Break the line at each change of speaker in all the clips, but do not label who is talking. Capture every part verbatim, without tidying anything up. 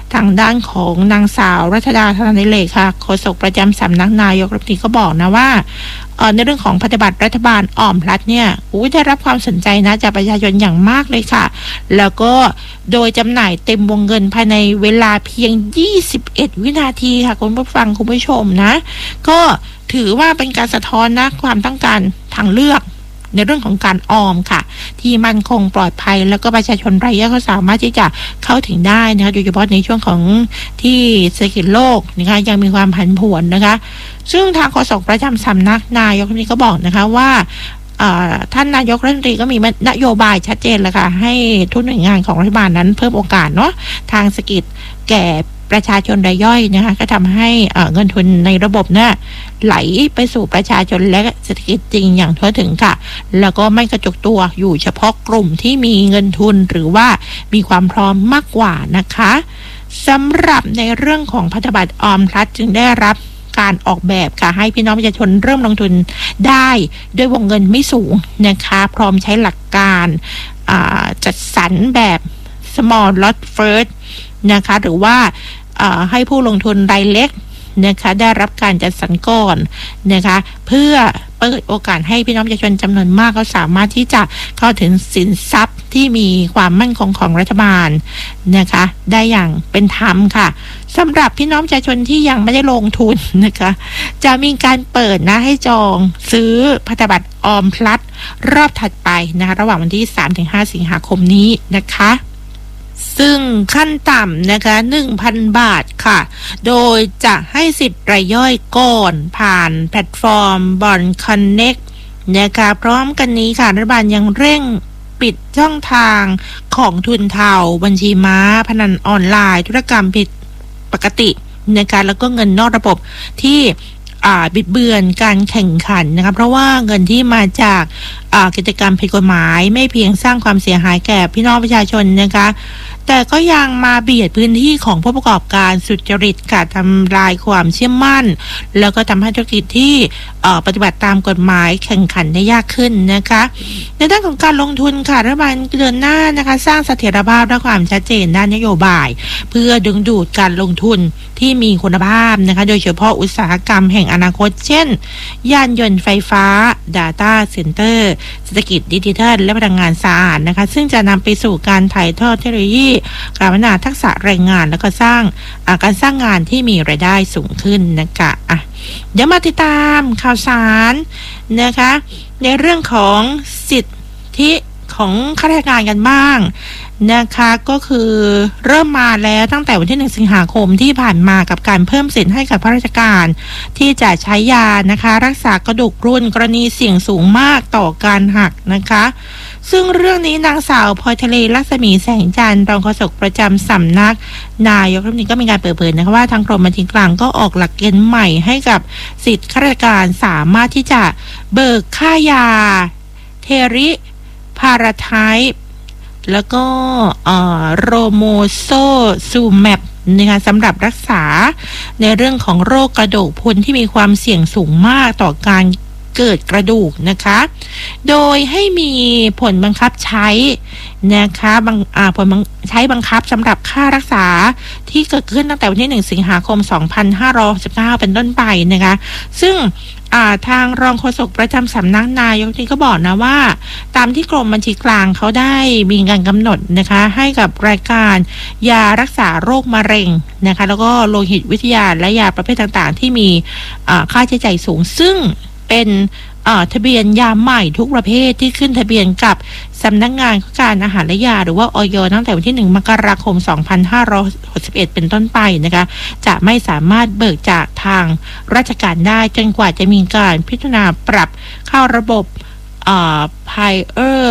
ทางด้านของนางสาวรัชดาธนาดิเรกค่ะโฆษกประจำสำนักนายกรัฐมนตรีก็บอกนะว่าในเรื่องของพันธบัตรรัฐบาลออมพลัดเนี่ยได้รับความสนใจนะจากประชาชนอย่างมากเลยค่ะแล้วก็โดยจำหน่ายเต็มวงเงินภายในเวลาเพียงยี่สิบเอ็ดวินาทีค่ะคุณผู้ฟังคุณผู้ชมนะก็ถือว่าเป็นการสะท้อนนะความต้องการทางเลือกในเรื่องของการออมค่ะที่มั่นคงปลอดภัยแล้วก็ประชาชนรายย่อยก็สามารถที่จะเข้าถึงได้นะคะโดยเฉพาะในช่วงของที่เศรษฐกิจโลกนะคะยังมีความผันผวนนะคะซึ่งทางโฆษกประจำสำนักนายกรัฐมนตรีก็บอกนะคะว่าท่านนายกรัฐมนตรีก็มีนโยบายชัดเจนเลยค่ะให้ทุกหน่วยงานของรัฐบาลนั้นเพิ่มโอกาสเนาะทางเศรษฐกิจแก่ประชาชนรายย่อยนะคะก็ทำให้เงินทุนในระบบเนี่ยไหลไปสู่ประชาชนและเศรษฐกิจจริงอย่างทั่วถึงค่ะแล้วก็ไม่กระจุกตัวอยู่เฉพาะกลุ่มที่มีเงินทุนหรือว่ามีความพร้อมมากกว่านะคะสำหรับในเรื่องของพันธบัตรออมพลัดจึงได้รับการออกแบบค่ะให้พี่น้องประชาชนเริ่มลงทุนได้ด้วยวงเงินไม่สูงนะคะพร้อมใช้หลักการจัดสรรแบบ small lot first นะคะหรือว่าให้ผู้ลงทุนรายเล็กนะคะได้รับการจัดสรรก่อนนะคะเพื่อเปิดโอกาสให้พี่น้องประชาชนจำนวนมากเขาสามารถที่จะเข้าถึงสินทรัพย์ที่มีความมั่นคงของรัฐบาลนะคะได้อย่างเป็นธรรมค่ะสำหรับพี่น้องประชาชนที่ยังไม่ได้ลงทุนนะคะจะมีการเปิดนะให้จองซื้อพันธบัตรออมพลัดรอบถัดไปนะคะระหว่างวันที่ สามถึงห้า สิงหาคมนี้นะคะซึ่งขั้นต่ำนะคะ หนึ่งพัน บาทค่ะโดยจะให้สิทธิ์รายย่อยก่อนผ่านแพลตฟอร์มบอนคอนเน็กนะคะพร้อมกันนี้ค่ะรัฐบาลยังเร่งปิดช่องทางของทุนเทาบัญชีม้าพนันออนไลน์ธุรกรรมผิดปกตินะคะแล้วก็เงินนอกระบบที่บิดเบือนการแข่งขันนะคะเพราะว่าเงินที่มาจากกิจกรรมผิดกฎหมายไม่เพียงสร้างความเสียหายแก่พี่น้องประชาชนนะคะแต่ก็ยังมาเบียดพื้นที่ของผู้ประกอบการสุจริตค่ะทำลายความเชื่อมั่นแล้วก็ทำให้ธุรกิจที่ปฏิบัติตามกฎหมายแข่งขันได้ยากขึ้นนะคะในด้านของการลงทุนค่ะรัฐบาลเดินหน้านะคะสร้างเสถียรภาพและความชัดเจนด้านนโยบายเพื่อดึงดูดการลงทุนที่มีคุณภาพนะคะโดยเฉพาะอุตสาหกรรมแห่งอนาคตเช่นยานยนต์ไฟฟ้า Data Center เศรษฐกิจดิจิทัลและพลังงานสะอาดนะคะซึ่งจะนำไปสู่การถ่ายทอดเทคโนโลยีการพัฒนาทักษะแรงงานแล้วก็สร้างการสร้างงานที่มีรายได้สูงขึ้นนะคะอ่ะเดี๋ยวมาติดตามข่าวสารนะคะในเรื่องของสิทธิของข้าราชการกันบ้างนะคะก็คือเริ่มมาแล้วตั้งแต่วันที่หนึ่งสิงหาคมที่ผ่านมากับการเพิ่มสิทธิ์ให้กับข้าราชการที่จะใช้ยานะคะรักษากระดูกพรุนกรณีเสี่ยงสูงมากต่อการหักนะคะซึ่งเรื่องนี้นางสาวพลอยทะเลรัศมีแสงจันทร์รองโฆษกประจำสำนักนายกรัฐมนตรีก็มีการเปิดเผยนะคะว่าทางกรมบัญชีกลางก็ออกหลักเกณฑ์ใหม่ให้กับสิทธิข้าราชการสามารถที่จะเบิกค่ายาเทริพาราไทป์แล้วก็โรโมโซซูแมปนะคะสำหรับรักษาในเรื่องของโรคกระดูกพรุนที่มีความเสี่ยงสูงมากต่อการเกิดกระดูกนะคะโดยให้มีผลบังคับใช้นะคะบังผลใช้บังคับสำหรับค่ารักษาที่เกิดขึ้นตั้งแต่วันที่หนึ่งสิงหาคมสองพันห้าร้อยหกสิบเก้าเป็นต้นไปนะคะซึ่งทางรองโฆษกประจำสำนักนายกนี่ก็บอกนะว่าตามที่กรมบัญชีกลางเขาได้มีการกำหนดนะคะให้กับรายการยารักษาโรคมะเร็งนะคะแล้วก็โลหิตวิทยาและยาประเภทต่างๆที่มีค่าใช้จ่ายสูงซึ่งเป็นทะเบียนยาใหม่ทุกประเภทที่ขึ้นทะเบียนกับสำนักงานการอาหารและยาหรือว่าอย.ตั้งแต่วันที่หนึ่งมกราคมสองพันห้าร้อยหกสิบเอ็ดเป็นต้นไปนะคะจะไม่สามารถเบิกจากทางราชการได้จนกว่าจะมีการพิจารณาปรับเข้าระบบอ่า Prior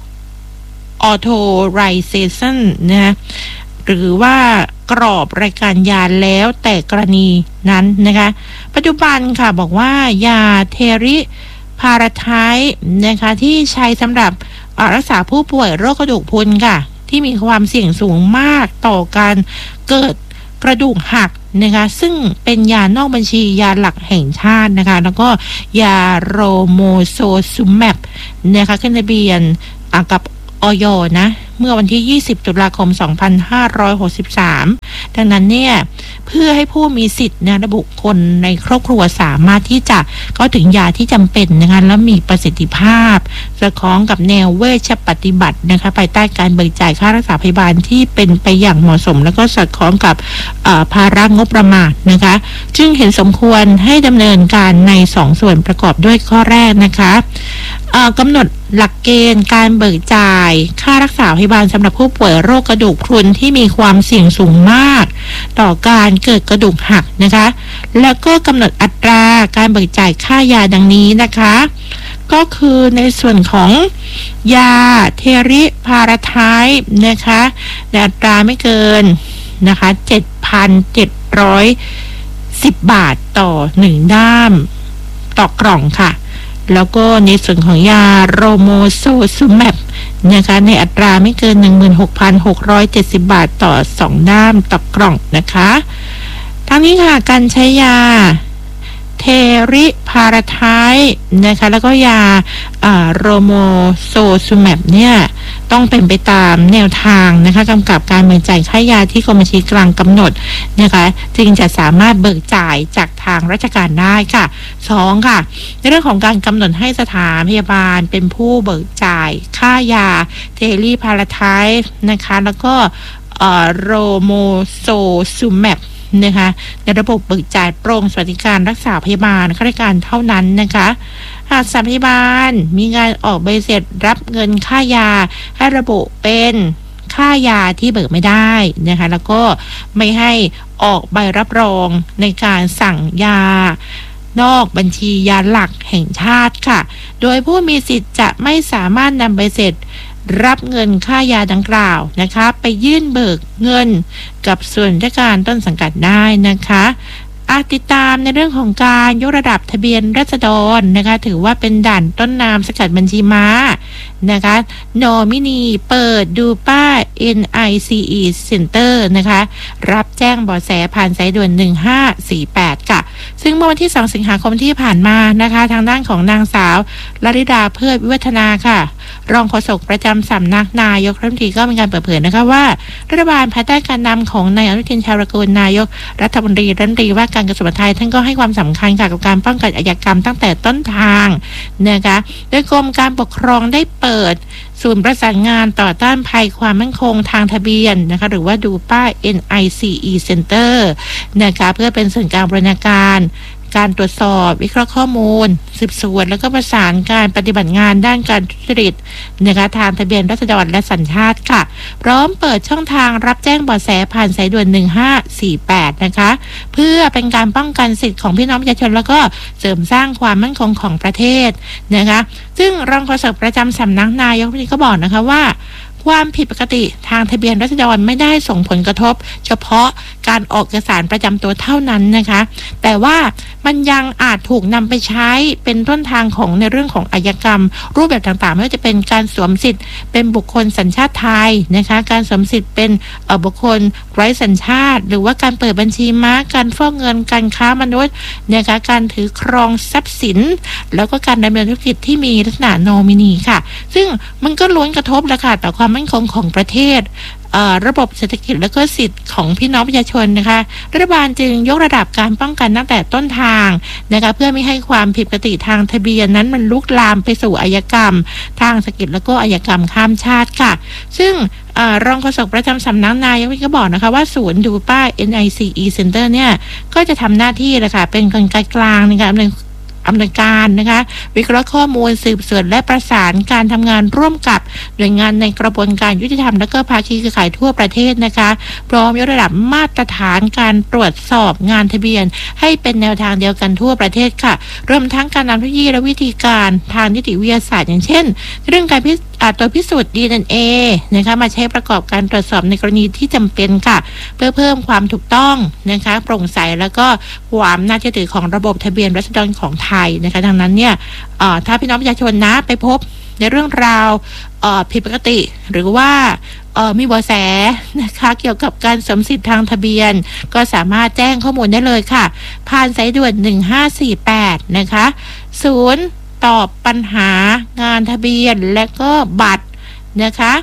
Authorization นะหรือว่ากรอบรายการยาแล้วแต่กรณีนั้นนะคะปัจจุบันค่ะบอกว่ายาเทริพาราไทป์นะคะที่ใช้สำหรับรักษาผู้ป่วยโรคกระดูกพรุนค่ะที่มีความเสี่ยงสูงมากต่อการเกิดกระดูกหักนะคะซึ่งเป็นยานอกบัญชียาหลักแห่งชาตินะคะแล้วก็ยาโรโมโซซูแมปนะคะขึ้นทะเบียนกับอย.นะเมื่อวันที่ยี่สิบตุลาคมสองพันห้าร้อยหกสิบสามดังนั้นเนี่ยเพื่อให้ผู้มีสิทธิ์นะระบุคนในครอบครัวสามารถที่จะเข้าถึงยาที่จำเป็นนะคะและมีประสิทธิภาพสอดคล้องกับแนวเวชปฏิบัตินะคะภายใต้การเบิกจ่ายค่ารักษาพยาบาลที่เป็นไปอย่างเหมาะสมแล้วก็สอดคล้องกับภาระงบประมาณนะคะจึงเห็นสมควรให้ดำเนินการในสองส่วนประกอบด้วยข้อแรกนะคะกำหนดหลักเกณฑ์การเบิกจ่ายค่ารักษาพยาบาลสำหรับผู้ป่วยโรคกระดูกพรุนที่มีความเสี่ยงสูงมากต่อการเกิดกระดูกหักนะคะแล้วก็กำหนดอัตราการเบิกจ่ายค่ายาดังนี้นะคะก็คือในส่วนของยาเทริพาราไทป์นะคะในอัตราไม่เกินนะคะ เจ็ดพันเจ็ดร้อยสิบ บาทต่อหนึ่งด้ามต่อกล่องค่ะแล้วก็ในส่วนของยาโรโมโซซูแมปนะคะในอัตราไม่เกิน หนึ่งหมื่นหกพันหกร้อยเจ็ดสิบ บาทต่อสองด้ามต่อกล่องนะคะทั้งนี้ค่ะการใช้ยาเทริพาราไทป์นะคะแล้วก็ยาโรโมโซซูแมปเนี่ยต้องเป็นไปตามแนวทางนะคะกำกับการเบิกจ่ายค่ายาที่กรมบัญชีกลางกำหนดนะคะจึงจะสามารถเบิกจ่ายจากทางราชการได้ค่ะสองค่ะในเรื่องของการกำหนดให้สถานพยาบาลเป็นผู้เบิกจ่ายค่ายาเทริพาราไทป์นะคะแล้วก็โรโมโซซูแมปนะคะในระบบเบิกจ่ายโปร่งสวัสดิการรักษาพยาบาลข้าราชการเท่านั้นนะคะหากสถานพยาบาลมีงานออกใบเสร็จรับเงินค่ายาให้ระบุเป็นค่ายาที่เบิกไม่ได้นะคะแล้วก็ไม่ให้ออกใบรับรองในการสั่งยานอกบัญชียาหลักแห่งชาติค่ะโดยผู้มีสิทธิ์จะไม่สามารถนำใบเสร็จรับเงินค่ายาดังกล่าวนะคะไปยื่นเบิกเงินกับส่วนราชการต้นสังกัดได้นะคะติดตามในเรื่องของการยกระดับทะเบียนราษฎรนะคะถือว่าเป็นด่านต้นน้ำสกัดบัญชีม้านะคะโนมินีเปิดดูป้าย เอ็น ไอ ซี อี Center นะคะรับแจ้งเบาะแสผ่านสายด่วนหนึ่งห้าสี่แปดค่ะซึ่งเมื่อวันที่สองสิงหาคมที่ผ่านมานะคะทางด้านของนางสาวลลิดาเพิดวิวัฒนาค่ะรองโฆษกประจำสำนักนายกรัฐมนตรีก็มีการเปิดเผยนะคะว่ารัฐบาลภายใต้การนำของนายอนุทินชาญวิรากูลนายกรัฐมนตรีรัฐมนตรีว่าการกระทรวงมหาดไทยท่านก็ให้ความสำคัญค่ะกับการป้องกันอาชญากรรมตั้งแต่ต้นทางนะคะโดยกรมการปกครองได้เปิดศูนย์ประสานงานต่อต้านภัยความมั่นคงทางทะเบียนนะคะหรือว่าดูป้าย เอ็น ไอ ซี อี Center นะคะเพื่อเป็นส่วนกลางบริการการตรวจสอบวิเคราะห์ข้อมูลสืบสวนแล้วก็ประสานการปฏิบัติงานด้านการทุจริตนะคะทางทะเบียนราษฎรและสัญชาติค่ะพร้อมเปิดช่องทางรับแจ้งเบาะแสผ่านสายด่วนหนึ่งห้าสี่แปดนะคะเพื่อเป็นการป้องกันสิทธิของพี่น้องประชาชนแล้วก็เสริมสร้างความมั่นคงของประเทศนะคะซึ่งรองโฆษกประจำสำนักนายกรัฐมนตรีก็บอกนะคะว่าความผิดปกติทางทะเบียนราษฎรไม่ได้ส่งผลกระทบเฉพาะการออกเอกสารประจำตัวเท่านั้นนะคะแต่ว่ามันยังอาจถูกนำไปใช้เป็นต้นทางของในเรื่องของอาชญากรรมรูปแบบต่างๆไม่ว่าจะเป็นการสวมสิทธิ์เป็นบุคคลสัญชาติไทยนะคะการสวมสิทธิ์เป็นบุคคลไร้สัญชาติหรือว่าการเปิดบัญชีม้าการฟอกเงินการค้ามนุษย์นะคะการถือครองทรัพย์สินแล้วก็การดำเนินธุรกิจที่มีลักษณะโนมินีค่ะซึ่งมันก็ล้วนกระทบและค่ะต่อความมั่นคงของประเทศระบบเศรษฐกิจและก็สิทธิ์ของพี่น้องประชาชนนะคะรัฐบาลจึงยกระดับการป้องกันตั้งแต่ต้นทางนะคะเพื่อไม่ให้ความผิดปกติทางทะเบียนนั้นมันลุกลามไปสู่อาชญากรรมทางเศรษฐกิจและก็อาชญากรรมข้ามชาติค่ะซึ่งรองโฆษกประจำสำนักนายกก็บอกนะคะว่าศูนย์ดูป้าย เอ็น ไอ ซี อี Center เนี่ยก็จะทำหน้าที่เลยค่ะเป็นกลไกกลางในการดำเนินอำนวยการนะคะวิเคราะห์ข้อมูลสืบสวนและประสานการทำงานร่วมกับหน่วยงานในกระบวนการยุติธรรมและก็ภาคีเครือข่ายทั่วประเทศนะคะพร้อมยกระดับมาตรฐานการตรวจสอบงานทะเบียนให้เป็นแนวทางเดียวกันทั่วประเทศค่ะรวมทั้งการนำเทคโนโลยีและวิธีการทางนิติวิทยาศาสตร์อย่างเช่นเรื่องการพิตัวพิสูจน์ ดี เอ็น เอ นะคะมาใช้ประกอบการตรวจสอบในกรณีที่จำเป็นค่ะเพื่อเพิ่มความถูกต้องนะคะโปร่งใสแล้วก็ความน่าเชื่อถือของระบบทะเบียนราษฎรของไทยนะคะดังนั้นเนี่ยถ้าพี่น้องประชาชนนะไปพบในเรื่องราวผิดปกติหรือว่ามีเบาะแสนะคะเกี่ยวกับการสวมสิทธิ์ทางทะเบียนก็สามารถแจ้งข้อมูลได้เลยค่ะผ่านสายด่วนหนึ่งห้าสี่แปดนะคะศูนย์ตอบปัญหางานทะเบียนและก็บัตรนะคะ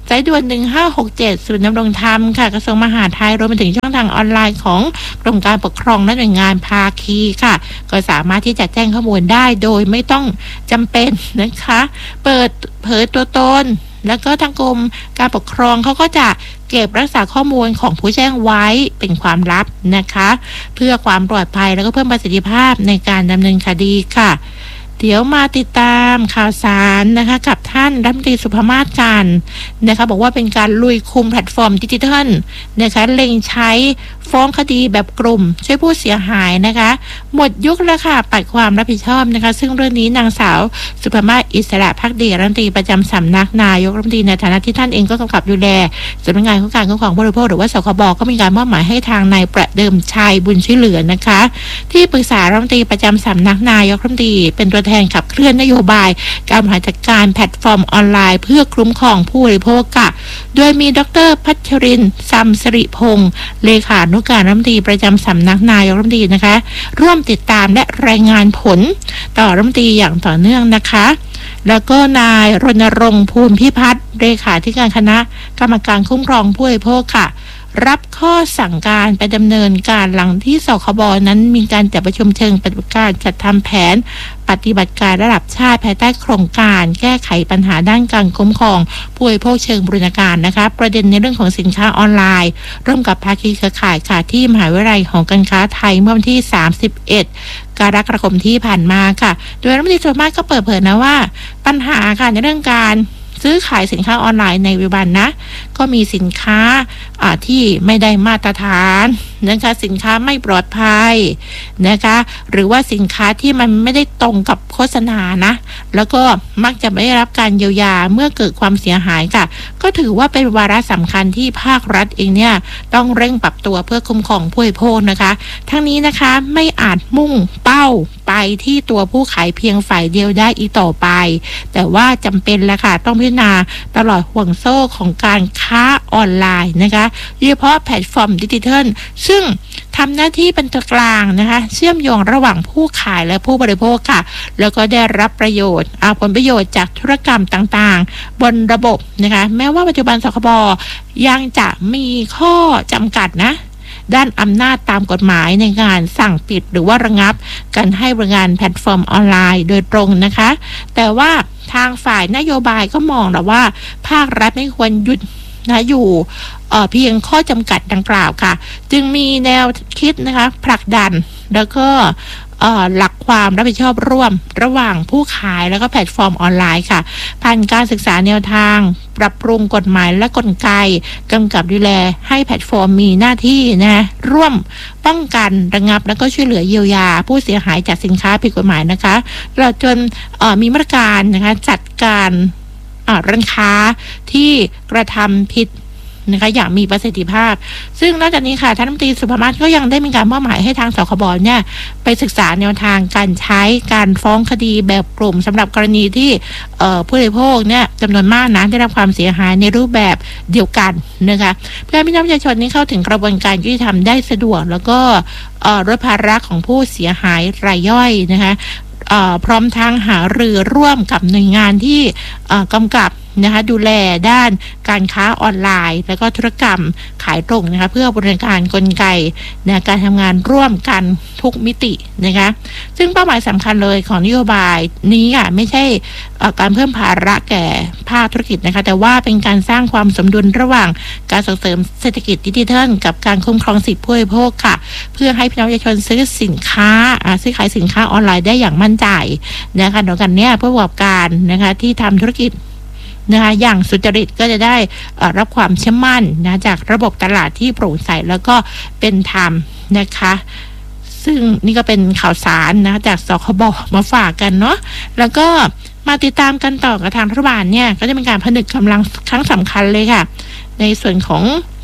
สายด่วนหนึ่งห้าหกเจ็ดศูนย์ดำรงธรรมค่ะกระทรวงมหาดไทยรวมไปถึงช่องทางออนไลน์ของกรมการปกครองและหน่วยงานภาคีค่ะก็สามารถที่จะแจ้งข้อมูลได้โดยไม่ต้องจำเป็นนะคะเปิดเผยตัวตนแล้วก็ทางกรมการปกครองเขาก็จะเก็บรักษาข้อมูลของผู้แจ้งไว้เป็นความลับนะคะเพื่อความปลอดภัยแล้วก็เพิ่มประสิทธิภาพในการดำเนินคดีค่ะเดี๋ยวมาติดตามข่าวสารนะคะกับท่านรัฐมนตรีสุภมาศกันนะคะบอกว่าเป็นการลุยคุมแพลตฟอร์มดิจิทัลนะคะเล็งใช้ฟ้องคดีแบบกลุ่มช่วยผู้เสียหายนะคะหมดยุคแล้วค่ะปัดความรับผิดชอบนะคะซึ่งเรื่องนี้นางสาวสุภมาศอิสระภักดีรัฐมนตรีประจำสำนักนายกรัฐมนตรีในฐานะที่ท่านเองก็กำกับดูแลสำนักงานของการคุ้มครองผู้บริโภคหรือว่าสคบก็มีการมอบหมายให้ทางนายประเดิมชัยบุญช่วยเหลือนะคะที่ปรึกษารัฐมนตรีประจำสำนักนายกรัฐมนตรีเป็นตัวแทนขับเคลื่อนนโยบายการบริหารจัดการแพลตฟอร์มออนไลน์เพื่อคุ้มครองผู้บริโภคค่ะโดยมีดร.พัชรินทร์ซัมสิริพงศ์เลขานุการรัฐมนตรีประจำสำนักนายกรัฐมนตรีนะคะร่วมติดตามและรายงานผลต่อรัฐมนตรีอย่างต่อเนื่องนะคะแล้วก็นายรณรงค์ภูมิพิพัฒน์เลขาธิการคณะกรรมการคุ้มครองผู้บริโภคค่ะรับข้อสั่งการไปดำเนินการหลังที่สคบนั้นมีการจัดประชุมเชิงปฏิบัติการจัดทำแผนปฏิบัติการระดับชาติภายใต้โครงการแก้ไขปัญหาด้านการคุ้มครองผู้บริโภคเชิงบูรณาการนะคะประเด็นในเรื่องของสินค้าออนไลน์ร่วมกับภาคีเครือข่ายค่ะที่มหาวิทยาลัยหอการค้าไทยเมื่อวันที่สามสิบเอ็ดกรกฎาคมที่ผ่านมาค่ะโดยรัฐมนตรีสุภาพก็เปิดเผยนะว่าปัญหาค่ะในเรื่องการซื้อขายสินค้าออนไลน์ในปัจจุบันนะก็มีสินค้าที่ไม่ได้มาตรฐานนะคะสินค้าไม่ปลอดภัยนะคะหรือว่าสินค้าที่มันไม่ได้ตรงกับโฆษณานะแล้วก็มักจะไม่ได้รับการเยียวยาเมื่อเกิดความเสียหายค่ะก็ถือว่าเป็นวาระสำคัญที่ภาครัฐเองเนี่ยต้องเร่งปรับตัวเพื่อคุ้มครองผู้บริโภคนะคะทั้งนี้นะคะไม่อาจมุ่งเป้าไปที่ตัวผู้ขายเพียงฝ่ายเดียวได้อีกต่อไปแต่ว่าจำเป็นแล้วค่ะต้องพิจารณาตลอดห่วงโซ่ของการค้าออนไลน์นะคะโดยเฉพาะแพลตฟอร์มดิจิทัลซึ่งทำหน้าที่เป็นตัวกลางนะคะเชื่อมโยงระหว่างผู้ขายและผู้บริโภคค่ะแล้วก็ได้รับประโยชน์เอาผลประโยชน์จากธุรกรรมต่างๆบนระบบนะคะแม้ว่าปัจจุบันสคบยังจะมีข้อจำกัดนะด้านอำนาจตามกฎหมายในการสั่งปิดหรือว่าระงับการให้บริการแพลตฟอร์มออนไลน์โดยตรงนะคะแต่ว่าทางฝ่ายนโยบายก็มองแล้วว่าภาครัฐไม่ควรหยุดนะอยู่เอ่อเพียงข้อจำกัดดังกล่าวค่ะจึงมีแนวคิดนะคะผลักดันแล้วก็หลักความรับผิดชอบร่วมระหว่างผู้ขายแล้วก็แพลตฟอร์มออนไลน์ค่ะผ่านการศึกษาแนวทางปรับปรุงกฎหมายและกลไกกำกับดูแลให้แพลตฟอร์มมีหน้าที่นะร่วมป้องกันระงับแล้วก็ช่วยเหลือเยียวยาผู้เสียหายจากสินค้าผิดกฎหมายนะคะเราจนมีมาตรการนะคะจัดการร้านค้าที่กระทำผิดนะคะอย่างมีประสิทธิภาพซึ่งนอกจากนี้ค่ะท่านรัฐมนตรีสุภมาศก็ยังได้มีการมอบหมายให้ทางสคบเนี่ยไปศึกษาแนวทางการใช้การฟ้องคดีแบบกลุ่มสำหรับกรณีที่ผู้บริโภคเนี่ยจำนวนมากนะได้รับความเสียหายในรูปแบบเดียวกันนะคะเพื่อให้พี่น้องประชาชนนี้เข้าถึงกระบวนการยุติธรรมได้สะดวกแล้วก็ลดภาระของผู้เสียหายรายย่อยนะคะพร้อมทั้งหารือร่วมกับหน่วยงานที่กำกับนะคะดูแลด้านการค้าออนไลน์แล้วก็ธุรกรรมขายตรงนะคะเพื่อบริการกลไกในการทำงานร่วมกันทุกมิตินะคะซึ่งเป้าหมายสำคัญเลยของนโยบายนี้อ่ะไม่ใช่การเพิ่มภาระแก่ภาคธุรกิจนะคะแต่ว่าเป็นการสร้างความสมดุลระหว่างการส่งเสริมเศรษฐกิจดิจิทัลกับการคุ้มครองสิทธิผู้บริโภคค่ะเพื่อให้พี่น้องประชาชนซื้อสินค้าซื้อขายสินค้าออนไลน์ได้อย่างมั่นใจนะคะในการเนี้ยผู้ประกอบการนะคะที่ทำธุรกิจนะคะอย่างสุจริตก็จะได้รับความเชื่อมั่นนะจากระบบตลาดที่โปร่งใสแล้วก็เป็นธรรมนะคะซึ่งนี่ก็เป็นข่าวสารนะจากสคบมาฝากกันเนาะแล้วก็มาติดตามกันต่อกับทางรัฐบาลเนี่ยก็จะเป็นการผนึกกำลังครั้งสำคัญเลยค่ะในส่วนของ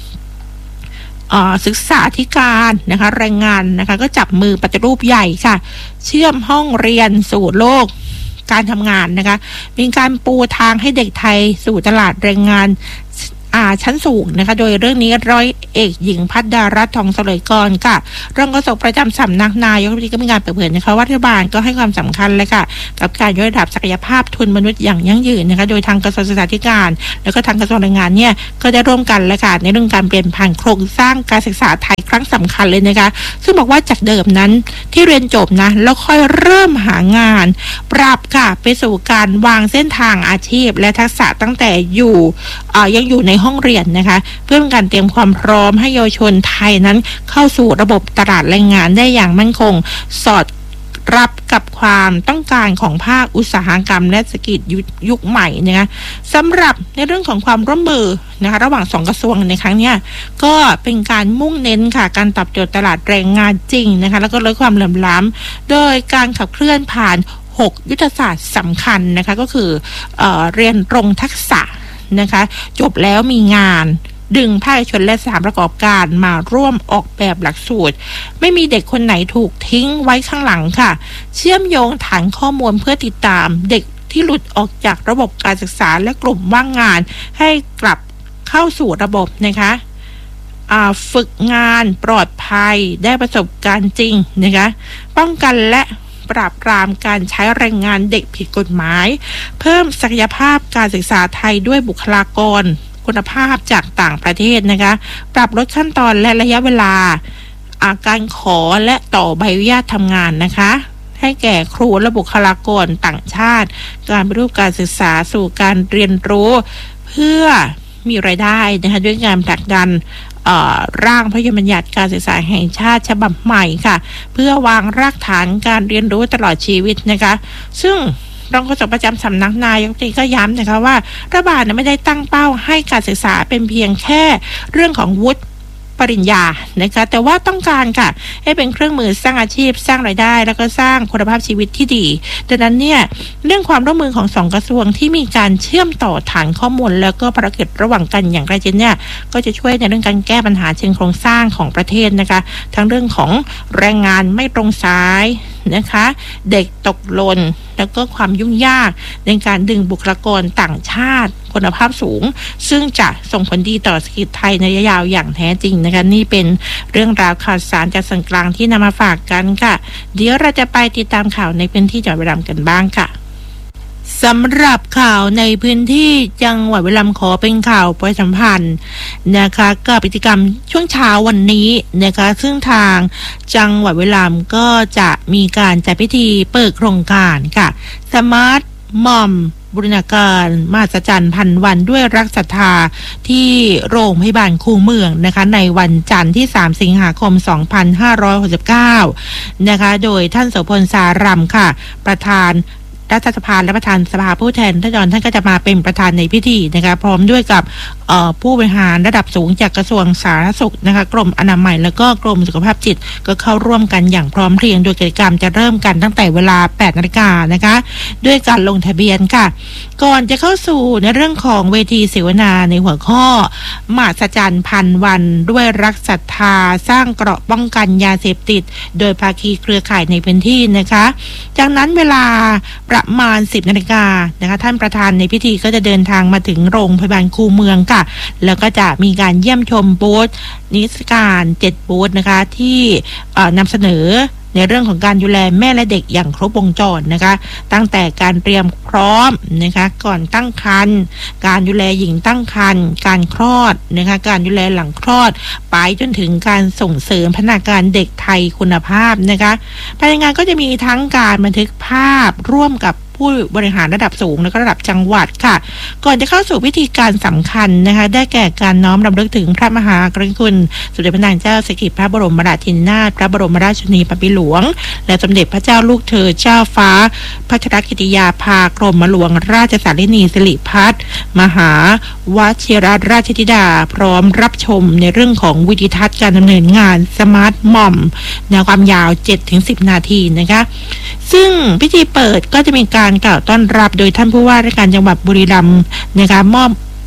ศึกษาธิการนะคะแรงงานนะคะก็จับมือปฏิรูปใหญ่ค่ะเชื่อมห้องเรียนสู่โลกการทำงานนะคะมีการปูทางให้เด็กไทยสู่ตลาดแรงงานอ่าชั้นสูงนะคะโดยเรื่องนี้ร้อยเอกหญิงพัฒดารัตน์ทองเสลยกรค่ะรองโฆษกประจำสำนักนายกรัฐมนตรีก็มีการเปิดเผยนะคะว่ารัฐบาลก็ให้ความสำคัญเลยค่ะกับการยกระดับศักยภาพทุนมนุษย์อย่างยั่งยืนนะคะโดยทางกระทรวงศึกษาธิการแล้วก็ทางกระทรวงแรงงานเนี่ยก็ได้ร่วมกันเลยค่ะในเรื่องการเปลี่ยนผ่านโครงสร้างการศึกษาไทยครั้งสำคัญเลยนะคะซึ่งบอกว่าจากเดิมนั้นที่เรียนจบนะแล้วค่อยเริ่มหางานปรับค่ะไปสู่การวางเส้นทางอาชีพและทักษะตั้งแต่อยู่อ่ายังอยู่ในห้องเรียนนะคะเพื่อเป็นการเตรียมความพร้อมให้เยาวชนไทยนั้นเข้าสู่ระบบตลาดแรงงานได้อย่างมั่นคงสอดรับกับความต้องการของภาคอุตสาหกรรมและเศรษฐกิจยุคใหม่นะคะสำหรับในเรื่องของความร่วมมือนะคะระหว่างสองกระทรวงในครั้งนี้ก็เป็นการมุ่งเน้นค่ะการตอบโจทย์ตลาดแรงงานจริงนะคะแล้วก็ลดความเหลื่อมล้ำโดยการขับเคลื่อนผ่านหกยุทธศาสตร์สำคัญนะคะก็คือเอ่อเรียนตรงทักษะนะคะจบแล้วมีงานดึงภาคเอกชนและสถานประกอบการมาร่วมออกแบบหลักสูตรไม่มีเด็กคนไหนถูกทิ้งไว้ข้างหลังค่ะเชื่อมโยงฐานข้อมูลเพื่อติดตามเด็กที่หลุดออกจากระบบการศึกษาและกลุ่มว่างงานให้กลับเข้าสู่ระบบนะคะฝึกงานปลอดภัยได้ประสบการณ์จริงนะคะป้องกันและปราบปรามการใช้แรงงานเด็กผิดกฎหมายเพิ่มศักยภาพการศึกษาไทยด้วยบุคลากรคุณภาพจากต่างประเทศนะคะปรับลดขั้นตอนและระยะเวลาการขอและต่อใบอนุญาตทำงานนะคะให้แก่ครูและบุคลากรต่างชาติการปฏิรูปการศึกษาสู่การเรียนรู้เพื่อมีรายได้นะคะด้วยการผลักดันร่างพระราชบัญญัติการศึกษาแห่งชาติฉบับใหม่ค่ะเพื่อวางรากฐานการเรียนรู้ตลอดชีวิตนะคะซึ่งรองโฆษกประจำสำนักนายกรัฐมนตรีก็ย้ำนะคะว่ารัฐบาลไม่ได้ตั้งเป้าให้การศึกษาเป็นเพียงแค่เรื่องของวุฒิปริญญานะคะแต่ว่าต้องการค่ะให้เป็นเครื่องมือสร้างอาชีพสร้างรายได้แล้วก็สร้างคุณภาพชีวิตที่ดีดังนั้นเนี่ยเรื่องความร่วมมือของสองกระทรวงที่มีการเชื่อมต่อฐานข้อมูลแล้วก็ภารกิจระหว่างกันอย่างใกล้ชิดเนี่ยก็จะช่วยในเรื่องการแก้ปัญหาเชิงโครงสร้างของประเทศนะคะทั้งเรื่องของแรงงานไม่ตรงสายนะคะเด็กตกหล่นแล้วก็ความยุ่งยากในการดึงบุคลากรต่างชาติคุณภาพสูงซึ่งจะส่งผลดีต่อเศรษฐกิจไทยในระยะยาวอย่างแท้จริงนะคะนี่เป็นเรื่องราวข่าวสารจากส่วนกลางที่นำมาฝากกันค่ะเดี๋ยวเราจะไปติดตามข่าวในพื้นที่จังหวัดบุรีรัมย์กันบ้างค่ะสำหรับข่าวในพื้นที่จังหวัดบุรีรัมย์ขอเป็นข่าวประชาสัมพันธ์นะคะกับกิจกรรมช่วงเช้าวันนี้นะคะซึ่งทางจังหวัดบุรีรัมย์ก็จะมีการจัดพิธีเปิดโครงการค่ะสมาร์ทมอมบูรณาการมหัศจรรย์พันวันด้วยรักศรัทธาที่โรงพยาบาลคูเมืองนะคะในวันจันทร์ที่สามสิงหาคมสองพันห้าร้อยหกสิบเก้านะคะโดยท่านโสพลสารำค่ะประธานรัฐสภาและประธานสภาผู้แทนราษฎรท่านก็จะมาเป็นประธานในพิธีนะคะพร้อมด้วยกับผู้บริหารระดับสูงจากกระทรวงสาธารณสุขนะคะกรมอนามัยแล้วก็กรมสุขภาพจิตก็เข้าร่วมกันอย่างพร้อมเพรียงโดยกิจกรรมจะเริ่มกันตั้งแต่เวลา แปดนาฬิกานะคะด้วยการลงทะเบียนค่ะก่อนจะเข้าสู่ในเรื่องของเวทีเสวนาในหัวข้อมหัศจรรย์พันวันด้วยรักศรัทธาสร้างเกราะป้องกันยาเสพติดโดยภาคีเครือข่ายในพื้นที่นะคะจากนั้นเวลาประมาณ สิบนาฬิกานะคะท่านประธานในพิธีก็จะเดินทางมาถึงโรงพยาบาลคูเมืองค่ะแล้วก็จะมีการเยี่ยมชมบูธนิทรรศการเจ็ดบูธนะคะที่นำเสนอในเรื่องของการดูแลแม่และเด็กอย่างครบวงจรนะคะตั้งแต่การเตรียมพร้อมนะคะก่อนตั้งครรภ์การดูแลหญิงตั้งครรภ์การคลอดนะคะการดูแลหลังคลอดไปจนถึงการส่งเสริมพัฒนาการเด็กไทยคุณภาพนะคะภายในงานก็จะมีทั้งการบันทึกภาพร่วมกับผู้บริหารระดับสูงและก็ระดับจังหวัดค่ะก่อนจะเข้าสู่พิธีการสำคัญนะคะได้แก่การน้อมรำลึกถึงพระมหากรุณาธิคุณสมเด็จพระนางเจ้าสิริกิติ์พระบรมราชินีนาถพระบรมราชินีปปิหลวงและสมเด็จพระเจ้าลูกเธอเจ้าฟ้าพัชรกิติยาภากรมหลวงราชสารินีสิริพัฒน์มหาวชิรราชธิดาพร้อมรับชมในเรื่องของวิดีทัศน์การดำเนินงานสมาร์ทมอมแนวความยาว เจ็ดถึงสิบ นาทีนะคะซึ่งพิธีเปิดก็จะมีการกล่าวต้อนรับโดยท่านผู้ว่าราชการจังหวัดบุรีรัมย์นะคะมอบ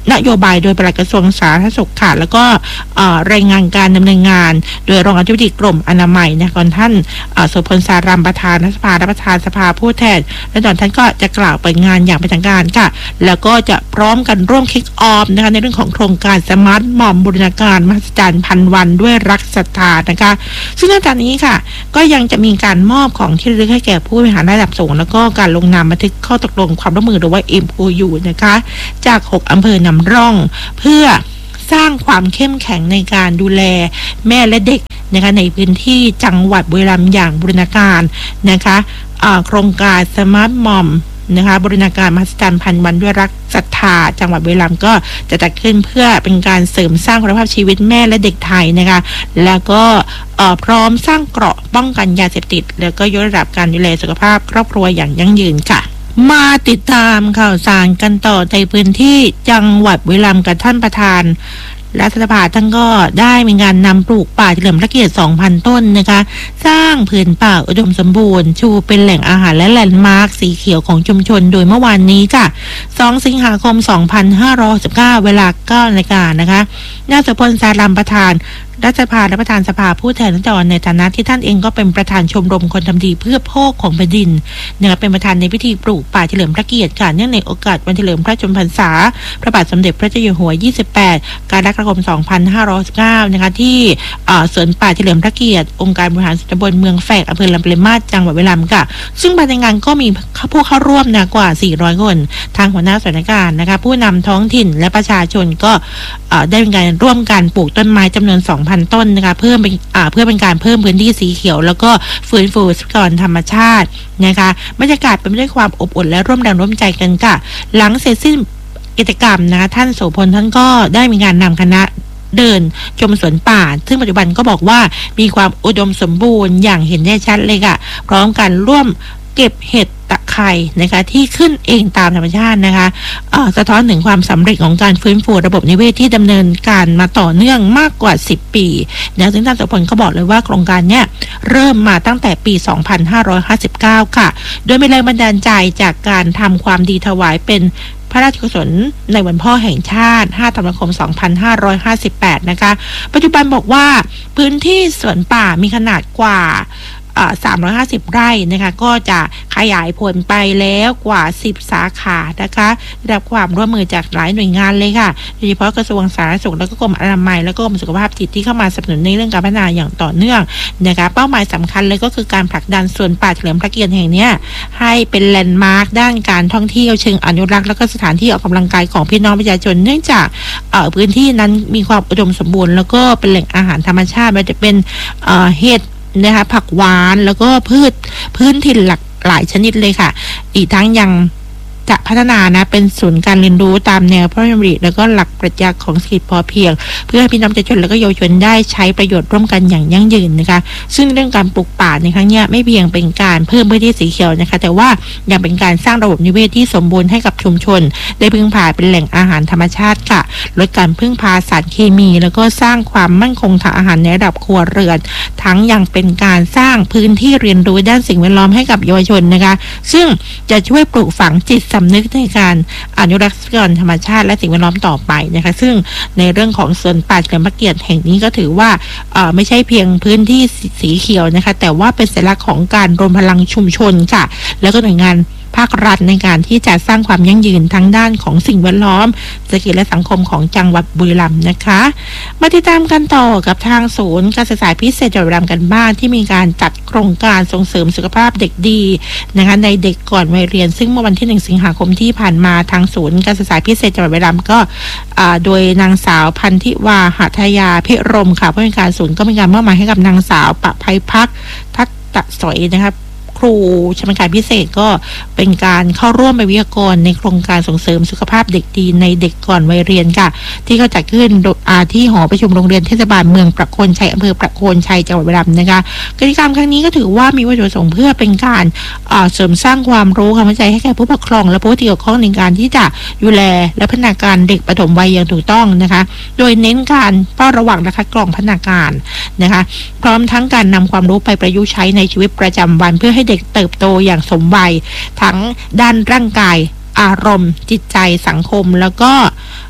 นโยบายโดยปลัดกระทรวงสาธารณสุขค่ะแล้วก็รายงานการดำเนินงานโดยรองอธิบดีกรมอนามัยนะก่อนท่านโสพลสารามประธานรัฐสภาและประธานสภาผู้แทนและตอนท่านก็จะกล่าวเปิดงานอย่างเป็นทางการค่ะแล้วก็จะพร้อมกันร่วมคิกออฟนะคะในเรื่องของโครงการสมาร์ทมอมบูรณาการมหัศจรรย์พันวันด้วยรักศรัทธานะคะซึ่งนอกจากนี้ค่ะก็ยังจะมีการมอบของที่ระลึกให้แก่ผู้บริหารระดับสูงแล้วก็การลงนามบันทึกข้อตกลงความร่วมมือหรือว่า เอ็ม โอ ยู นะคะจากหกอำเภอนำร่องเพื่อสร้างความเข้มแข็งในการดูแลแม่และเด็กนะคะในพื้นที่จังหวัดบุรีรัมย์อย่างบูรณาการนะคะโครงการสมาร์ทมอมนะคะบูรณาการมหัศจรรย์พันวันด้วยรักศรัทธาจังหวัดบุรีรัมย์ก็จะจัดขึ้นเพื่อเป็นการเสริมสร้างคุณภาพชีวิตแม่และเด็กไทยนะคะแล้วก็พร้อมสร้างเกราะป้องกันยาเสพติดแล้วก็ยกระดับการดูแลสุขภาพครอบครัวอย่างยั่งยืนค่ะมาติดตามข่าวสารกันต่อในพื้นที่จังหวัดบุรีรัมย์กับท่านประธานรัฐสภาท่านก็ได้มีการนำปลูกป่าเฉลิมพระเกียรติ สองพัน ต้นนะคะสร้างผืนป่าอุดมสมบูรณ์ชูเป็นแหล่งอาหารและแลนด์มาร์คสีเขียวของชุมชนโดยเมื่อวานนี้ค่ะสองสิงหาคมสองพันห้าร้อยสิบเก้าเวลาเก้านาฬิกานะคะนายโสพลสารามประธานรัฐสภาและประธานสภาผู้แทนราษฎรในฐานะที่ท่านเองก็เป็นประธานชมรมคนทำดีเพื่อโภคของแผ่นดินนะคะเป็นประธานในพิธีปลูกป่าเฉลิมพระเกียรติค่ะเนื่องในโอกาสวันเฉลิมพระชนมพรรษาพระบาทสมเด็จพระเจ้าอยู่หัวยี่สิบแปดกรกฎาคมสองพันห้าร้อยสิบเก้านะคะที่สวนป่าเฉลิมพระเกียรติองค์การบริหารส่วนตำบลเมืองแฝกอำเภอลำปางมาศจังหวัดบุรีรัมย์ค่ะซึ่งภายในงานก็มีผู้เข้าร่วมนะกว่าสี่ร้อยคนทางหัวหน้าส่วนราชการนะคะผู้นำท้องถิ่นและประชาชนก็ได้มีการร่วมกันปลูกต้นไม้จำนวน สองพัน ต้นนะคะเพื่อเป็นเพื่อเป็นการเพิ่มพื้นที่สีเขียวแล้วก็ฟื้นฟูทรัพยากรธรรมชาตินะคะบรรยากาศเป็นไปด้วยความอบอุ่นและร่วมแรงร่วมใจกันค่ะหลังเสร็จสิ้นกิจกรรมนะคะท่านโสพลท่านก็ได้มีการนำคณะเดินชมสวนป่าซึ่งปัจจุบันก็บอกว่ามีความอุดมสมบูรณ์อย่างเห็นได้ชัดเลยค่ะพร้อมกันร่วมเก็บเห็ดตะไคร่นะคะที่ขึ้นเองตามธรรมชาตินะคะสะท้อนถึงความสำเร็จของการฟื้นฟูระบบนิเวศที่ดำเนินการมาต่อเนื่องมากกว่าสิบปีนะซึ่งท่านโสพลก็บอกเลยว่าโครงการเนี้ยเริ่มมาตั้งแต่ปีสองพันห้าร้อยห้าสิบเก้าค่ะโดยมีแรงบันดาลใจจากการทำความดีถวายเป็นพระราชกุศลในวันพ่อแห่งชาติห้าธันวาคมสองพันห้าร้อยห้าสิบแปดนะคะปัจจุบันบอกว่าพื้นที่สวนป่ามีขนาดกว่าสามร้อยห้าสิบไร่นะคะก็จะขยายผลไปแล้วกว่าสิบสาขานะคะได้รับความร่วมมือจากหลายหน่วยงานเลยค่ะโดยเฉพาะกระทรวงสาธารณสุขแล้วก็กรมอนามัยแล้วก็กรมสุขภาพจิตที่เข้ามาสนับสนุนในเรื่องการพัฒนาอย่างต่อเนื่องนะคะเป้าหมายสำคัญเลยก็คือการผลักดันสวนป่าเฉลิมพระเกียรติแห่งนี้ให้เป็นแลนด์มาร์คด้านการท่องเที่ยวเชิงอนุรักษ์แล้วก็สถานที่ออกกำลังกายของพี่น้องประชาชนเนื่องจากพื้นที่นั้นมีความอุดมสมบูรณ์แล้วก็เป็นแหล่งอาหารธรรมชาติไม่ว่าจะเป็นเห็ดนะคะผักหวานแล้วก็พืชพื้นถิ่นหลากหลายชนิดเลยค่ะอีกทั้งยังจะพัฒนานะเป็นศูนย์การเรียนรู้ตามแนวพระราชดำริแล้วก็หลักปรัชญาของเศรษฐกิจพอเพียงเพื่อให้พี่น้องประชาชนและก็เยาวชนได้ใช้ประโยชน์ร่วมกันอย่างยั่งยืนนะคะซึ่งเรื่องการปลูกป่าในครั้งนี้ไม่เพียงเป็นการเพิ่มพื้นที่สีเขียวนะคะแต่ว่ายังเป็นการสร้างระบบนิเวศที่สมบูรณ์ให้กับชุมชนได้พึ่งพาเป็นแหล่งอาหารธรรมชาติค่ะลดการพึ่งพาสารเคมีแล้วก็สร้างความมั่นคงทางอาหารในระดับครัวเรือนทั้งยังเป็นการสร้างพื้นที่เรียนรู้ด้านสิ่งแวดล้อมให้กับเยาวชนนะคะซึ่งจะช่วยปลูกฝังจิตสำนึกในการอนุรักษ์ทรัพยากรธรรมชาติและสิ่งแวดล้อมต่อไปนะคะซึ่งในเรื่องของสวนป่าเฉลิมพระเกียรติแห่งนี้ก็ถือว่าไม่ใช่เพียงพื้นที่สีเขียวนะคะแต่ว่าเป็นสัญลักษณ์ของการรวมพลังชุมชนค่ะแล้วก็หน่วยงานภาครัฐในการที่จะสร้างความยั่งยืนทั้งด้านของสิ่งแวดล้อมเศรษฐกิจและสังคมของจังหวัดบุรีรัมย์นะคะมาติดตามกันต่อกับทางศูนย์การศึกษาพิเศษจังหวัดบุรีรัมย์กันบ้างที่มีการจัดโครงการส่งเสริมสุขภาพเด็กดีนะคะในเด็กก่อนวัยเรียนซึ่งเมื่อวันที่หนึ่งสิงหาคมที่ผ่านมาทางศูนย์การศึกษาพิเศษจังหวัดบุรีรัมย์ก็โดยนางสาวพันธิวาหัตถยาเพรมค่ะผู้อำนวยการศูนย์ก็มีการมอบหมายให้กับนางสาวประภัยพักทัตตะสอยนะคะครูชำนาญการพิเศษก็เป็นการเข้าร่วมเป็นวิทยากรในโครงการส่งเสริมสุขภาพเด็กดีในเด็กก่อนวัยเรียนค่ะที่เขาจัดขึ้นที่หอประชุมโรงเรียนเทศบาลเมืองประโคนชัยอำเภอประโคนชัยจังหวัดบุรีรัมย์นะคะกิจกรรมครั้งนี้ก็ถือว่ามีวัตถุประสงค์เพื่อเป็นการเสริมสร้างความรู้ความเข้าใจให้แก่ผู้ปกครองและผู้ที่เกี่ยวข้องในการที่จะดูแลและพัฒนาการเด็กปฐมวัยอย่างถูกต้องนะคะโดยเน้นการเฝ้าระวังและคัดกรองพัฒนาการนะคะพร้อมทั้งการนำความรู้ไปประยุกต์ใช้ในชีวิตประจำวันเพื่อให้เด็กเติบโตอย่างสมวัยทั้งด้านร่างกายอารมณ์จิตใจสังคมแล้วก็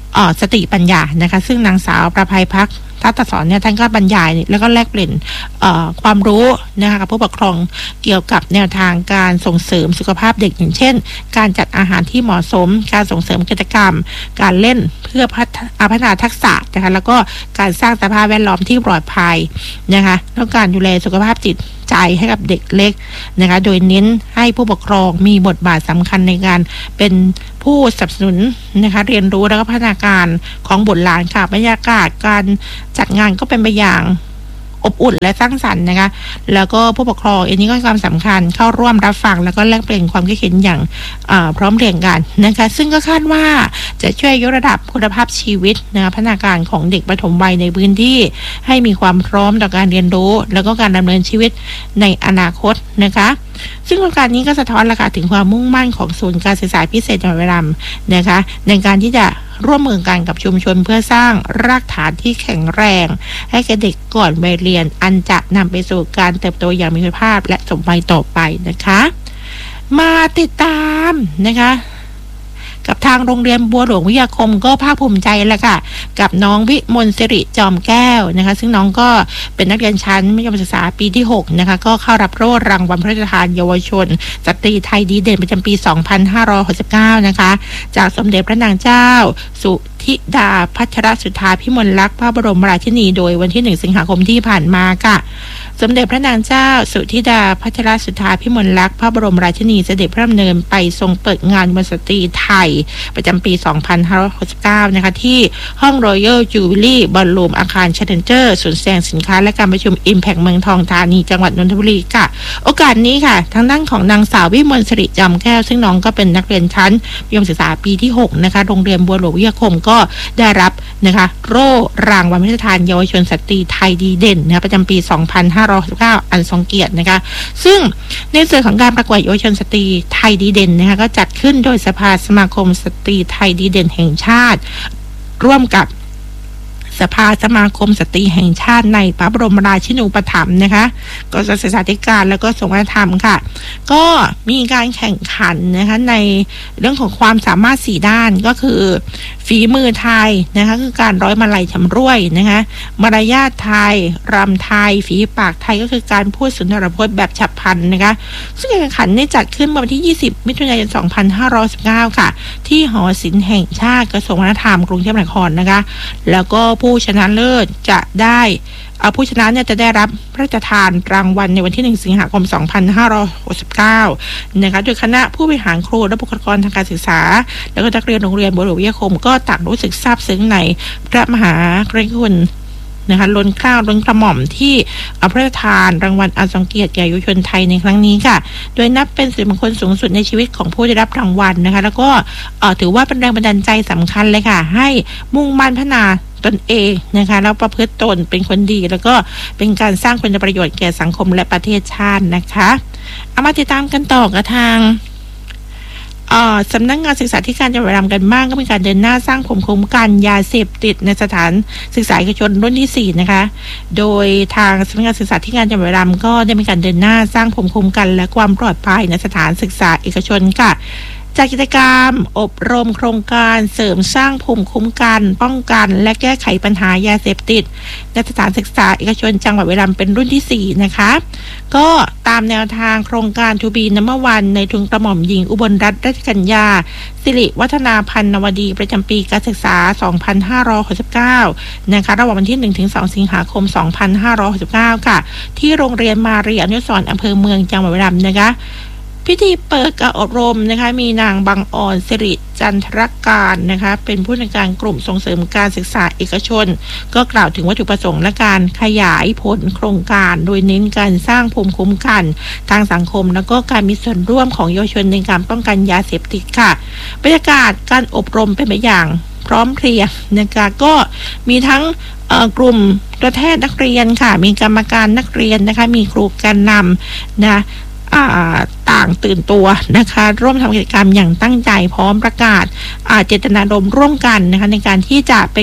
อ่อสติปัญญานะคะซึ่งนางสาวประภัยพักทัตสอนเนี่ยท่านก็บรรยายแล้วก็แลกเปลี่ยนความรู้นะคะกับผู้ปกครองเกี่ยวกับแนวทางการส่งเสริมสุขภาพเด็กอย่างเช่นการจัดอาหารที่เหมาะสมการส่งเสริมกิจกรรมการเล่นเพื่อพัฒนาทักษะนะคะแล้วก็การสร้างสภาพแวดล้อมที่ปลอดภัยนะคะแล้วการดูแลสุขภาพจิตใจให้กับเด็กเล็กนะคะโดยเน้นให้ผู้ปกครองมีบทบาทสำคัญในการเป็นผู้สนับสนุนนะคะเรียนรู้และก็พัฒนาการของบุตรหลานค่ะบรรยากาศการจัดงานก็เป็นไปอย่างอบอุ่นและสร้างสรรค์นะคะแล้วก็ผู้ปกครองอันนี้ก็ให้ความสำคัญเข้าร่วมรับฟังแล้วก็แลกเปลี่ยนความคิดเห็นอย่างพร้อมเพรียงกันนะคะซึ่งก็คาดว่าจะช่วยยกระดับคุณภาพชีวิตนะคะพัฒนาการของเด็กปฐมวัยในพื้นที่ให้มีความพร้อมต่อการเรียนรู้แล้วก็การดำเนินชีวิตในอนาคตนะคะซึ่งโครงการนี้ก็สะท้อนราคาถึงความมุ่งมั่นของศูนย์การศึกษาพิเศษจังหวัดบุรีรัมย์นะคะในการที่จะร่วมมือกันกับชุมชนเพื่อสร้างรากฐานที่แข็งแรงให้แก่เด็กก่อนวัยเรียนอันจะนำไปสู่การเติบโตอย่างมีคุณภาพและสมวัยต่อไปนะคะมาติดตามนะคะกับทางโรงเรียนบัวหลวงวิทยาคมก็ภาคภูมิใจแล้วค่ะกับน้องวิมลสิริจอมแก้วนะคะซึ่งน้องก็เป็นนักเรียนชั้นมัธยมศึกษาปีที่หกนะคะก็เข้ารับโล่รางวัลพระราชทานเยาวชนสตรีไทยดีเด่นประจำปีสองพันห้าร้อยหกสิบเก้านะคะจากสมเด็จพระนางเจ้าสุธิดาพัชรสุธาพิมลลักษณ์พระบรมราชินีโดยวันที่หนึ่งสิงหาคมที่ผ่านมาค่ะสมเด็จพระนางเจ้าสุธิดาพัชรสุธาพิมลลักษณ์พระบรมราชินีเสด็จพระดำเนินไปทรงเปิดงานวันสตรีไทยประจำปีสองพันห้าร้อยหกสิบเก้านะคะที่ห้อง Royal Jubilee Ballroom อาคาร Challenger ศูนย์แสดงสินค้าและการประชุม Impact เมืองทองธานีจังหวัดนนทบุรีค่ะโอกาสนี้ค่ะทางด้านของนางสาววิมลสิริจอมแก้วซึ่งน้องก็เป็นนักเรียนชั้นมัธยมศึกษาปีที่หกนะคะโรงเรียนบัวหลวงวิทยาคมก็ได้รับนะคะโล่รางวัลพระราชทานเยาวชนสตรีไทยดีเด่นนะคะประจำปีสองพันห้าร้อยหกสิบเก้าอันทรงเกียรตินะคะซึ่งในส่วนของการประกวดเยาวชนสตรีไทยดีเด่นนะคะก็จัดขึ้นโดยสภาสมาคมสตรีไทยดีเด่นแห่งชาติร่วมกับสภาสมาคมสตรีแห่งชาติในพระบรมราชินูปถัมภ์นะคะกระทรวงศึกษาธิการแล้วก็กระทรวงวัฒนธรรมค่ะก็มีการแข่งขันนะคะในเรื่องของความสามารถสี่ด้านก็คือฝีมือไทยนะคะคือการร้อยมาลัยชำร่วยนะคะมารยาทไทยรำไทยฝีปากไทยก็คือการพูดสุนทรพจน์แบบฉับพลันนะคะซึ่งการแข่งขันนี้จัดขึ้นเมื่อวันที่ยี่สิบมิถุนายนสองพันห้าร้อยสิบเก้าค่ะที่หอศิลป์แห่งชาติกระทรวงวัฒนธรรมกรุงเทพมหานครนะคะแล้วก็ผู้ชนะเลิศจะได้เอาผู้ชนะเนี่ยจะได้รับพระราชทานรางวัลในวันที่หนึ่งสิงหาคมสองพันห้าร้อยหกสิบเก้านะคะโดยคณะผู้บริหารครูและบุคลากรทางการศึกษาแล้วก็นักเรียนโรงเรียนบัวหลวงวิทยาคมก็ต่างรู้สึกซาบซึ้งในพระมหากรุณาธิคุณนะคะล้นเกล้าล้นกระหม่อมที่เอาพระราชทานรางวัลอันทรงเกียรติแก่เยาวชนไทยในครั้งนี้ค่ะโดยนับเป็นสิริมงคลสูงสุดในชีวิตของผู้ได้รับรางวัลนะคะแล้วก็ถือว่าเป็นแรงบันดาลใจสำคัญเลยค่ะให้มุ่งมั่นพัฒนาตนเองนะคะแล้วประพฤติตนเป็นคนดีแล้วก็เป็นการสร้างคุณประโยชน์แก่สังคมและประเทศชาตินะคะเอามาติดตามกันต่อกับทางสำนักงานศึกษาธิการจังหวัดบุรีรัมย์กันบ้างก็มีการเดินหน้าสร้างภูมิคุ้มกันยาเสพติดในสถานศึกษาเอกชนรุ่นที่สี่นะคะโดยทางสำนักงานศึกษาธิการจังหวัดบุรีรัมย์ก็ได้มีการเดินหน้าสร้างภูมิคุ้มกันและความปลอดภัยในสถานศึกษาเอกชนค่ะจากกิจกรรมอบรมโครงการเสริมสร้างภูมิคุ้มกันป้องกันและแก้ไขปัญหายาเสพติดในสถานศึกษาเอกชนจังหวัดบุรีรัมย์เป็นรุ่นที่สี่นะคะก็ตามแนวทางโครงการทูบีนัมเบอร์วันในทุนกระหม่อมหญิงอุบลรัตนราชกัญญาสิริวัฒนาพันนวดีประจำปีการศึกษาสองพันห้าร้อยหกสิบเก้านะคะระหว่างวันที่หนึ่งถึงสองสิงหาคมสองพันห้าร้อยหกสิบเก้าค่ะที่โรงเรียนมารีอนุสรณ์อำเภอเมืองจังหวัดบุรีรัมย์นะคะพิธีเปิดการอบรมนะคะมีนางบังออนสิริจันทรการนะคะเป็นผู้ในวยการกลุ่มส่งเสริมการศึกษาเอกชนก็กล่าวถึงวัตถุประสงค์และการขยายผลโครงการโดยเน้นการสร้างภูมิคุ้มกันทางสังคมแล้วก็การมีส่วนร่วมของเยาวชนในการป้องกันยาเสพติดค่ะบรรยากาศการอบรมเป็นไปอย่างพร้อมเพรียงนะคะก็มีทั้งกลุ่มตัวแทนนักเรียนค่ะมีกรรมการนักเรียนนะคะมีครูแกนนำนะต่างตื่นตัวนะคะร่วมทำกิจกรรมอย่างตั้งใจพร้อมประกาศเจตนารมณ์ร่วมกันนะคะในการที่จะเป็น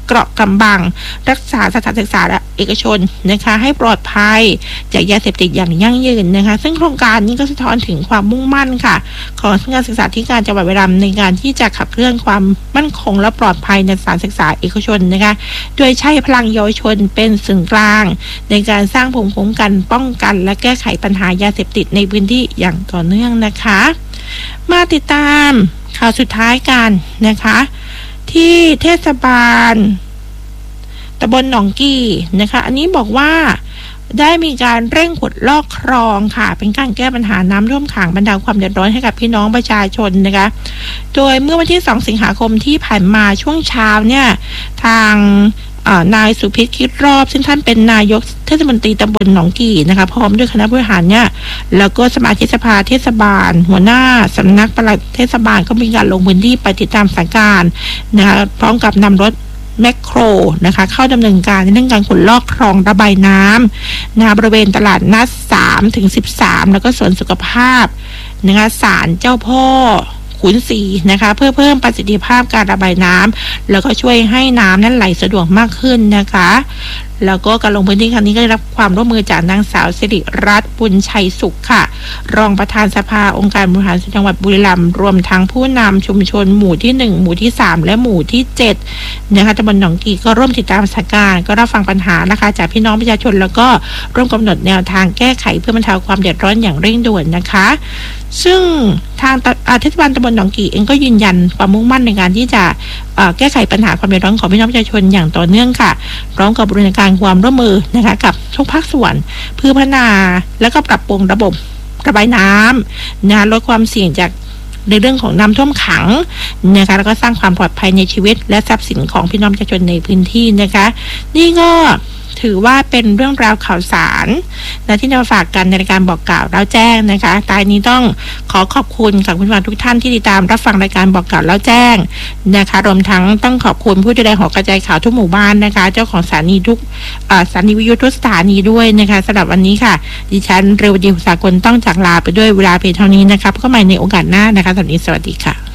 เกราะกำบังรักษาสถานศึกษาและเอกชนนะคะให้ปลอดภัยจากยาเสพติดอย่างยั่งยืนนะคะซึ่งโครงการนี้ก็สะท้อนถึงความมุ่งมั่นค่ะของสำนักงานศึกษาธิการจังหวัดบุรีรัมย์ในการที่จะขับเคลื่อนความมั่นคงและปลอดภัยในสถานศึกษาเอกชนนะคะโดยใช้พลังเยาวชนเป็นสื่อกลางในการสร้างภูมิคุ้มกันป้องกันและแก้ไขปัญหายาเสพติดในพื้นที่อย่างต่อเนื่องนะคะมาติดตามข่าวสุดท้ายกันนะคะที่เทศบาลตำบลหนองกี่นะคะอันนี้บอกว่าได้มีการเร่งขุดลอกคลองค่ะเป็นการแก้ปัญหาน้ำท่วมขังบรรเทาความเดือดร้อนให้กับพี่น้องประชาชนนะคะโดยเมื่อวันที่สองสิงหาคมที่ผ่านมาช่วงเช้าเนี่ยทางนายสุพิษคิดรอบซึ่งท่านเป็นนายกเทศมนตรีตำบลหนองกี่นะคะพร้อมด้วยคณะบริหารเนี่ยแล้วก็สมาชิกสภาเทศบาลหัวหน้าสำนักปลัดเทศบาลก็มีการลงพื้นที่ไปติดตามสถานการณ์นะคะพร้อมกับนำรถแมคโครนะคะเข้าดำเนินการในเรื่องการขุดลอกคลองระบายน้ำนะคะบริเวณตลาดนัดสามถึงสิบสามแล้วก็สวนสุขภาพนะคะศาลเจ้าพ่อขุนศรีนะคะเพื่อเพิ่มประสิทธิภาพการระบายน้ำแล้วก็ช่วยให้น้ำนั้นไหลสะดวกมากขึ้นนะคะแล้วก็การลงพื้นที่ครั้งนี้ก็ได้รับความร่วมมือจากนางสาวสิริรัตน์บุญชัยสุขค่ะรองประธานสภาองค์การบริหารส่วนจังหวัดบุรีรัมย์รวมทั้งผู้นำชุมชนหมู่ที่หนึ่งหมู่ที่สามและหมู่ที่เจ็ดนะคะตำบลหนองกี่ก็ร่วมติดตามสถานการณ์ก็รับฟังปัญหานะคะจากพี่น้องประชาชนแล้วก็ร่วมกำหนดแนวทางแก้ไขเพื่อบรรเทาความเดือดร้อนอย่างเร่งด่วนนะคะซึ่งทางเทศบาลตำบลหนองกี่เองก็ยืนยันความมุ่งมั่นในการที่จะแก้ไขปัญหาความเดือดร้อนของพี่น้องประชาชนอย่างต่อเนื่องค่ะพร้อมกับบูรณาการความร่วมมือนะคะกับทุกภาคส่วนเพื่อพัฒนาและก็ปรับปรุงระบบระบายน้ำนะลดความเสี่ยงจากในเรื่องของน้ำท่วมขังนะคะแล้วก็สร้างความปลอดภัยในชีวิตและทรัพย์สินของพี่น้องประชาชนในพื้นที่นะคะนี่ก็ถือว่าเป็นเรื่องราวข่าวสารและที่นำมาฝากกันในรายการบอกกล่าวแล้วแจ้งนะคะท้ายนี้ต้องขอขอบคุณกับคุณผู้ฟังทุกท่านที่ติดตามรับฟังรายการบอกกล่าวแล้วแจ้งนะคะรวมทั้งต้องขอบคุณผู้ดูแลหอกระจายข่าวทุกหมู่บ้านนะคะเจ้าของสถานีทุกสถานีวิทยุทุกสถานีด้วยนะคะสำหรับวันนี้ค่ะดิฉันเรวดีสากลต้องจากลาไปด้วยเวลาเพียงเท่านี้นะคะพบกันใหม่ในโอกาสหน้านะคะสวัสดีสวัสดีค่ะ